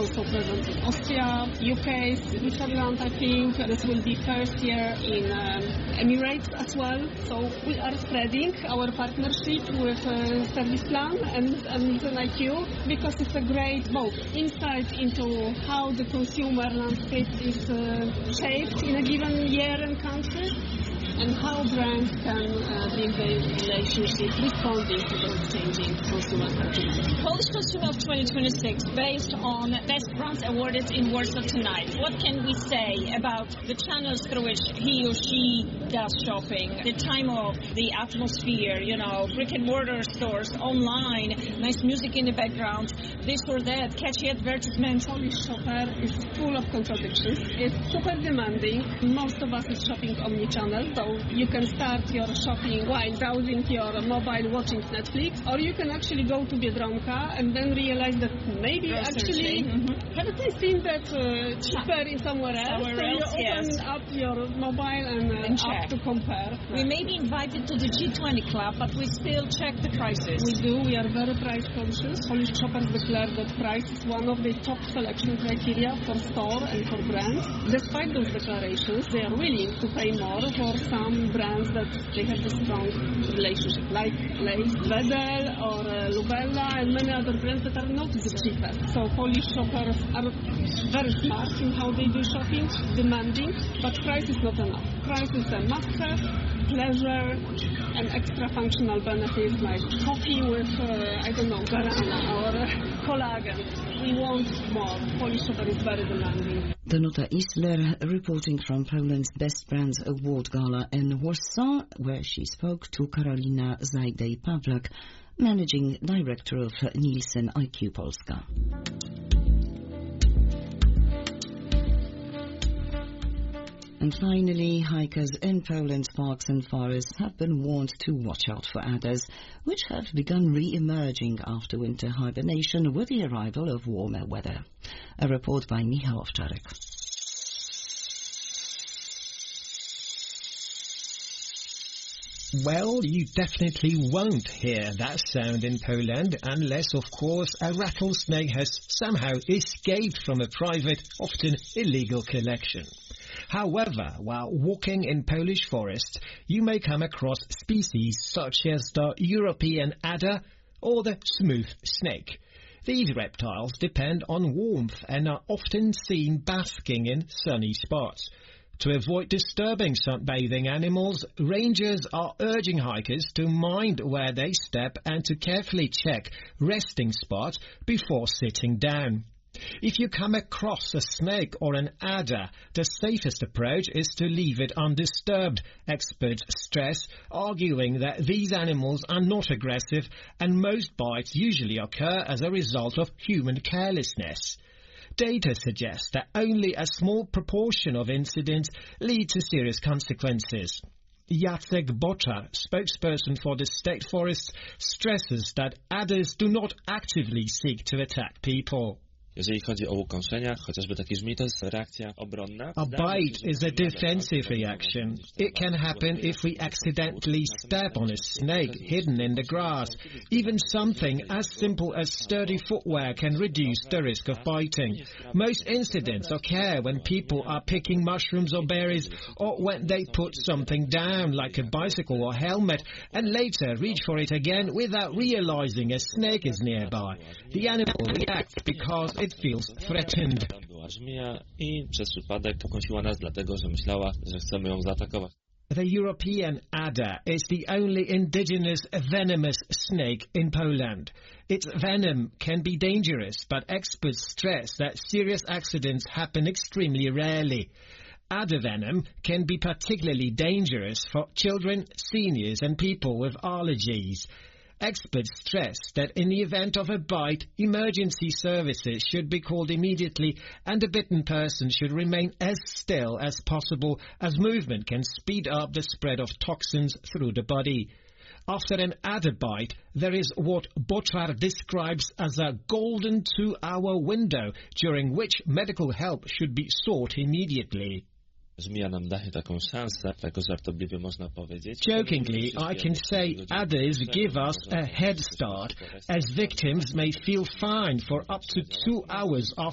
also present in Austria, UK, Switzerland, I think. This will be first year in Emirates as well. So we are spreading our partnership with Service Plan and IQ because it's a great both insight into how the consumer landscape is shaped in a given year and country, and how brands can build their relationship responding to those changing consumer sentiment. Polish Consumer of 2026, based on Best Brands awarded in Warsaw tonight. What can we say about the channels through which he or she does shopping, the time of the atmosphere, brick and mortar stores, online, nice music in the background, this or that, catchy advertisements? Polish shopper is full of contradictions. It's super demanding. Most of us is shopping omnichannel, so you can start your shopping while browsing your mobile, watching Netflix, or you can actually go to Biedronka and then realize that maybe actually haven't I seen that cheaper in somewhere else? You open up your mobile and check to compare. We may be invited to the G20 club, but we still check the prices. We do. We are very price conscious. Polish shoppers declare that price is one of the top selection criteria for store and for brands. Despite those declarations, they are willing to pay more for some brands that they have a strong relationship, like Lay's, Wedel or Lubella, and many other brands that are not the cheapest. So Polish shoppers are very smart in how they do shopping, demanding, but price is not enough. Price is a must-have, pleasure, and extra functional benefits like coffee with, guarana or collagen. We want more. Polish shopper is very demanding. Danuta Isler reporting from Poland's Best Brands Award Gala in Warsaw, where she spoke to Karolina Zajdej-Pawlak, Managing Director of Nielsen IQ Polska. And finally, hikers in Poland's parks and forests have been warned to watch out for adders, which have begun re-emerging after winter hibernation with the arrival of warmer weather. A report by Michał Owczarek. Well, you definitely won't hear that sound in Poland unless, of course, a rattlesnake has somehow escaped from a private, often illegal collection. However, while walking in Polish forests, you may come across species such as the European adder or the smooth snake. These reptiles depend on warmth and are often seen basking in sunny spots. To avoid disturbing sunbathing animals, rangers are urging hikers to mind where they step and to carefully check resting spots before sitting down. If you come across a snake or an adder, the safest approach is to leave it undisturbed, experts stress, arguing that these animals are not aggressive and most bites usually occur as a result of human carelessness. Data suggests that only a small proportion of incidents lead to serious consequences. Jacek Boczar, spokesperson for the state forests, stresses that adders do not actively seek to attack people. Jeżeli chodzi o ukąszenia, chociażby takie żmi, to jest reakcja obronna. A bite is a defensive reaction. It can happen if we accidentally step on a snake hidden in the grass. Even something as simple as sturdy footwear can reduce the risk of biting. Most incidents occur when people are picking mushrooms or berries, or when they put something down, like a bicycle or helmet, and later reach for it again without realizing a snake is nearby. The animal reacts because it feels threatened. The European adder is the only indigenous venomous snake in Poland. Its venom can be dangerous, but experts stress that serious accidents happen extremely rarely. Adder venom can be particularly dangerous for children, seniors and people with allergies. Experts stress that in the event of a bite, emergency services should be called immediately and the bitten person should remain as still as possible, as movement can speed up the spread of toxins through the body. After an adder bite, there is what Boczar describes as a golden 2-hour window during which medical help should be sought immediately. Jokingly, I can say adders give us a head start, as victims may feel fine for up to 2 hours after